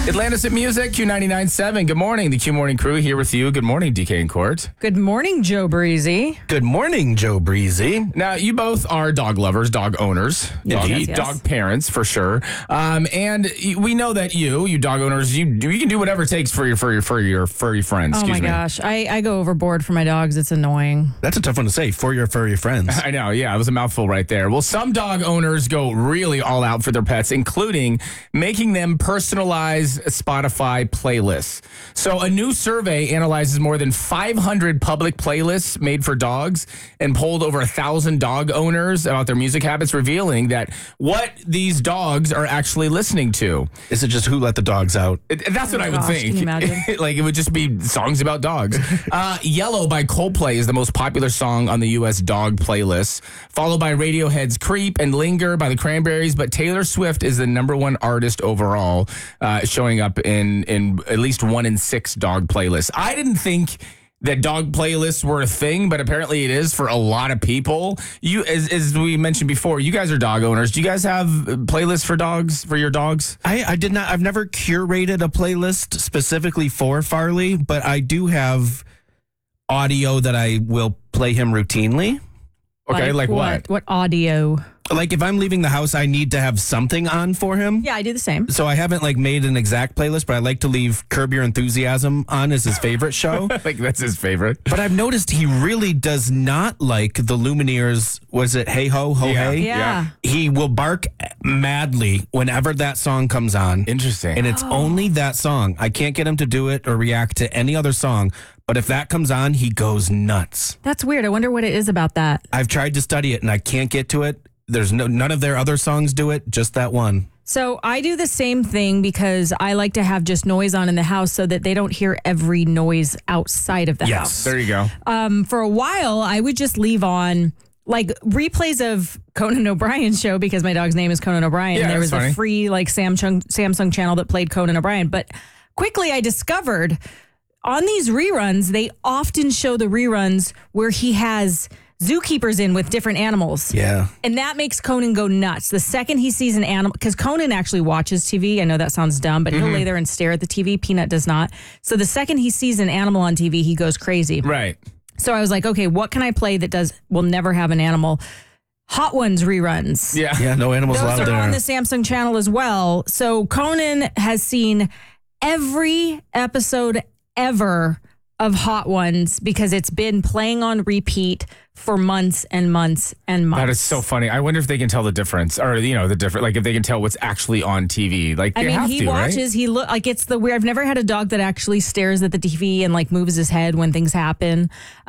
Atlantis at Music, Q99.7. Good morning. The Q Morning crew here with you. Good morning, DK and Court. Good morning, Joe Breezy. Good morning, Joe Breezy. Now, you both are dog lovers, dog owners, Yes. dog parents for sure. And we know that you dog owners, you can do whatever it takes for your furry friends. Oh my Excuse me. gosh, I go overboard for my dogs. It's annoying. That's a tough one to say, for your furry friends. I know, yeah, it was a mouthful right there. Well, some dog owners go really all out for their pets, including making them personalized Spotify playlists. So a new survey analyzes more than 500 public playlists made for dogs and polled over 1,000 dog owners about their music habits, revealing that what these dogs are actually listening to. Is it just Who Let the Dogs Out? That's what I would gosh, think. can you imagine? Like it would just be songs about dogs. Yellow by Coldplay is the most popular song on the U.S. dog playlist, followed by Radiohead's Creep and Linger by the Cranberries. But Taylor Swift is the number one artist overall, showing up in at least 1 in 6 dog playlists. I didn't think that dog playlists were a thing, but apparently it is for a lot of people. You, as we mentioned before, you guys are dog owners. Do you guys have playlists for dogs, for your dogs? I did not. I've never curated a playlist specifically for Farley, but I do have audio that I will play him routinely. Okay, like what? What audio? Like if I'm leaving the house, I need to have something on for him. Yeah, I do the same. So I haven't like made an exact playlist, but I like to leave Curb Your Enthusiasm on as his favorite show. Like that's his favorite. But I've noticed he really does not like the Lumineers. Was it Hey Ho, Ho Yeah. Hey? Yeah. He will bark madly whenever that song comes on. Interesting. And it's only that song. I can't get him to do it or react to any other song. But if that comes on, he goes nuts. That's weird. I wonder what it is about that. I've tried to study it and I can't get to it. There's none of their other songs do it, just that one. So I do the same thing because I like to have just noise on in the house so that they don't hear every noise outside of the house. There you go. For a while, I would just leave on like replays of Conan O'Brien's show because my dog's name is Conan O'Brien. Yeah, There was that's funny. a free like Samsung channel that played Conan O'Brien. But quickly I discovered on these reruns, they often show the reruns where he has zookeepers in with different animals. Yeah. And that makes Conan go nuts. The second he sees an animal, because Conan actually watches TV. I know that sounds dumb, but he'll lay there and stare at the TV. Peanut does not. So the second he sees an animal on TV, he goes crazy. Right. So I was like, okay, what can I play that will never have an animal? Hot Ones reruns. Yeah. Yeah, no animals Those allowed are there. on the Samsung channel as well. So Conan has seen every episode ever of Hot Ones because it's been playing on repeat for months and months and months. That is so funny. I wonder if they can tell the difference, or the difference, like if they can tell what's actually on TV. Like I they mean, have he to, right? watches. He look like it's the weird. I've never had a dog that actually stares at the TV and like moves his head when things happen.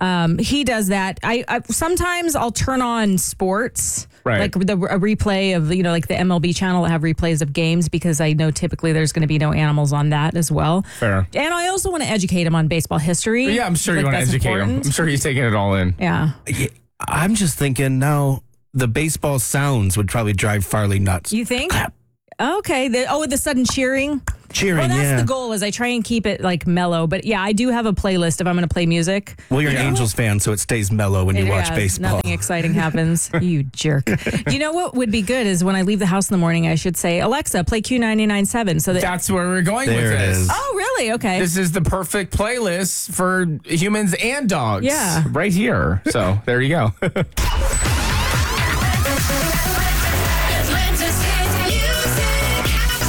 He does that. I sometimes I'll turn on sports, Right. like a replay of like the MLB channel that have replays of games because I know typically there's going to be no animals on that as well. Fair. And I also want to educate him on baseball history. Yeah, I'm sure you want to that's educate him. important. I'm sure he's taking it all in. Yeah. I'm just thinking now the baseball sounds would probably drive Farley nuts. You think? Clap. Okay. The sudden cheering. Cheering, Well, that's yeah. the goal. Is I try and keep it like mellow. But yeah, I do have a playlist if I'm going to play music. Well, you're an Angels fan, so it stays mellow when you watch Yeah, baseball. Nothing exciting happens. You jerk. You know what would be good is when I leave the house in the morning, I should say, Alexa, play Q99.7. So that. That's where we're going There with it this. is. Oh, really? Okay. This is the perfect playlist for humans and dogs. Yeah. Right here. So there you go. Atlantis hit music.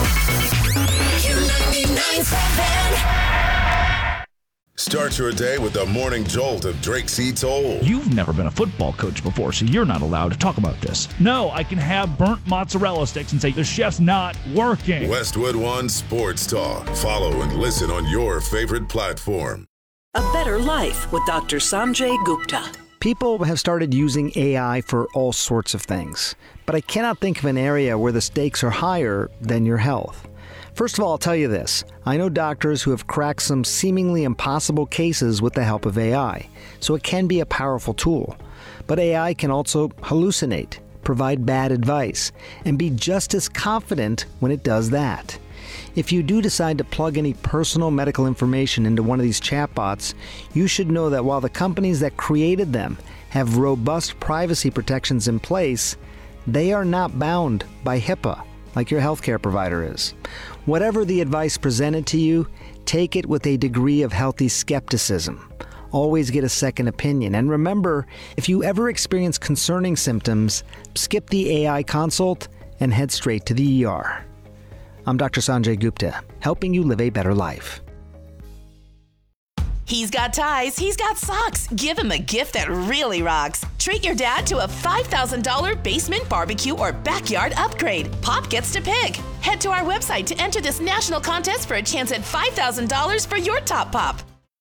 Q99.7. Start your day with the morning jolt of Drake C. Toll. You've never been a football coach before, so you're not allowed to talk about this. No, I can have burnt mozzarella sticks and say the chef's not working. Westwood One Sports Talk. Follow and listen on your favorite platform. A Better Life with Dr. Sanjay Gupta. People have started using AI for all sorts of things, but I cannot think of an area where the stakes are higher than your health. First of all, I'll tell you this. I know doctors who have cracked some seemingly impossible cases with the help of AI, so it can be a powerful tool. But AI can also hallucinate, provide bad advice, and be just as confident when it does that. If you do decide to plug any personal medical information into one of these chatbots, you should know that while the companies that created them have robust privacy protections in place, they are not bound by HIPAA. like your healthcare provider is. Whatever the advice presented to you, take it with a degree of healthy skepticism. Always get a second opinion. And remember, if you ever experience concerning symptoms, skip the AI consult and head straight to the ER. I'm Dr. Sanjay Gupta, helping you live a better life. He's got ties, he's got socks. Give him a gift that really rocks. Treat your dad to a $5,000 basement barbecue or backyard upgrade. Pop gets to pick. Head to our website to enter this national contest for a chance at $5,000 for your top pop.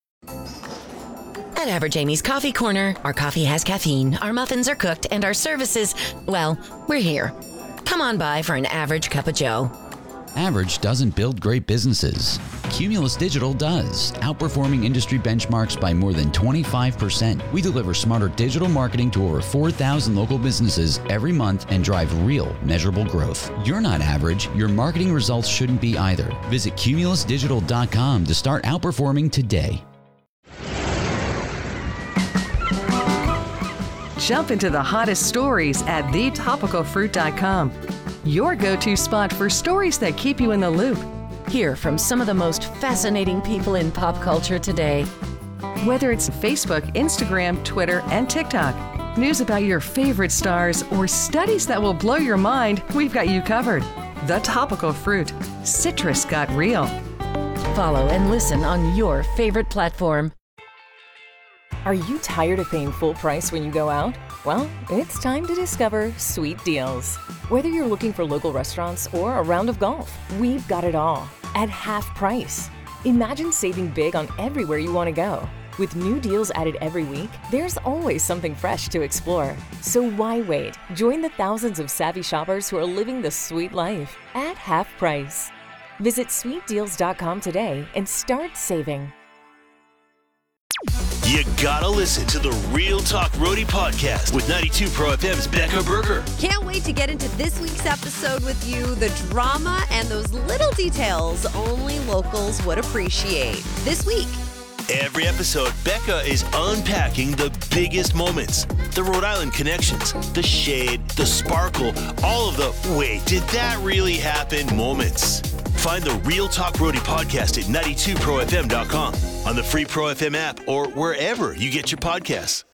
At Average Amy's Coffee Corner, our coffee has caffeine, our muffins are cooked, and our services, well, we're here. Come on by for an average cup of joe. Average doesn't build great businesses. Cumulus Digital does, outperforming industry benchmarks by more than 25%. We deliver smarter digital marketing to over 4,000 local businesses every month and drive real, measurable growth. You're not average. Your marketing results shouldn't be either. Visit cumulusdigital.com to start outperforming today. Jump into the hottest stories at thetopicalfruit.com. Your go-to spot for stories that keep you in the loop. Hear from some of the most fascinating people in pop culture today. Whether it's Facebook, Instagram, Twitter, and TikTok, news about your favorite stars, or studies that will blow your mind, we've got you covered. The Topical Fruit. Citrus got real. Follow and listen on your favorite platform. Are you tired of paying full price when you go out? Well, it's time to discover Sweet Deals. Whether you're looking for local restaurants or a round of golf, we've got it all at half price. Imagine saving big on everywhere you want to go. With new deals added every week, there's always something fresh to explore. So why wait? Join the thousands of savvy shoppers who are living the sweet life at half price. Visit sweetdeals.com today and start saving. You gotta listen to the Real Talk Roadie podcast with 92 Pro FM's Becca Berger. Can't wait to get into this week's episode with you. The drama and those little details only locals would appreciate. This week. Every episode, Becca is unpacking the biggest moments. The Rhode Island connections, the shade, the sparkle, all of the wait, did that really happen moments. Find the Real Talk Roadie podcast at 92profm.com, on the free Pro FM app, or wherever you get your podcasts.